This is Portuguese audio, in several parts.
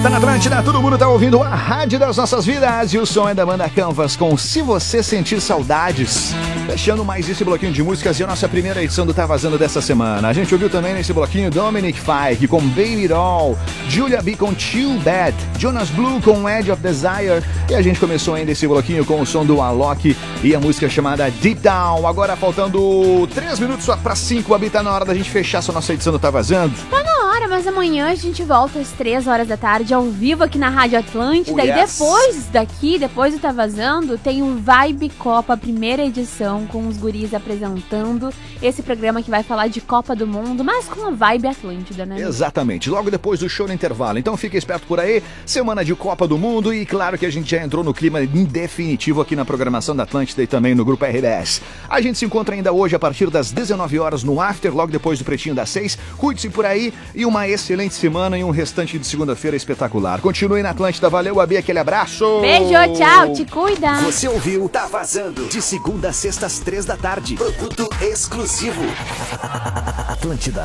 Tá na Atlântida, todo mundo tá ouvindo a rádio das nossas vidas e o som é da banda Canvas com Se Você Sentir Saudades. Fechando mais esse bloquinho de músicas e a nossa primeira edição do Tá Vazando dessa semana. A gente ouviu também nesse bloquinho Dominic Fike com Baby Doll, Julia B com Chill Bad, Jonas Blue com Edge of Desire e a gente começou ainda esse bloquinho com o som do Alok e a música chamada Deep Down. Agora faltando 3 minutos só pra 5, Abi, tá na hora da gente fechar essa nossa edição do Tá Vazando. Tá na hora, mas amanhã a gente volta às 3 horas da tarde ao vivo aqui na Rádio Atlântida. E depois do Tá Vazando, tem o Vibe Copa, primeira edição, com os guris apresentando esse programa que vai falar de Copa do Mundo, mas com a Vibe Atlântida, né? Exatamente, logo depois do show no intervalo. Então fica esperto por aí, semana de Copa do Mundo e claro que a gente já entrou no clima indefinitivo aqui na programação da Atlântida e também no Grupo RBS. A gente se encontra ainda hoje a partir das 19 horas no After, logo depois do Pretinho das 6. Cuide-se por aí e uma excelente semana e um restante de segunda-feira espetacular. Continue na Atlântida, valeu, Abi, aquele abraço. Beijo, tchau, te cuida. Você ouviu Tá Vazando, de segunda a sexta às 3 da tarde. Produto exclusivo. Atlântida.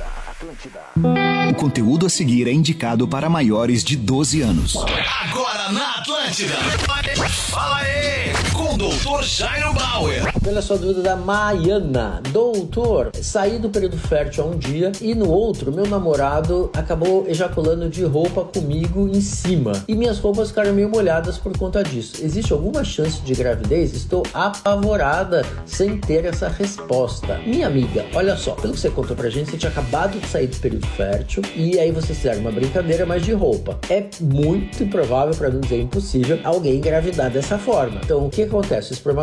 O conteúdo a seguir é indicado para maiores de 12 anos. Agora na Atlântida. Fala aí, com o Dr. Jairo Bauer. Olha só a dúvida da Maiana. Doutor, saí do período fértil há um dia e no outro, meu namorado acabou ejaculando de roupa comigo em cima. E minhas roupas ficaram meio molhadas por conta disso. Existe alguma chance de gravidez? Estou apavorada sem ter essa resposta. Minha amiga, olha só, pelo que você contou pra gente, você tinha acabado de sair do período fértil e aí vocês fizeram uma brincadeira, mas de roupa. É muito improvável, para não dizer impossível, alguém engravidar dessa forma. Então, o que acontece? Esse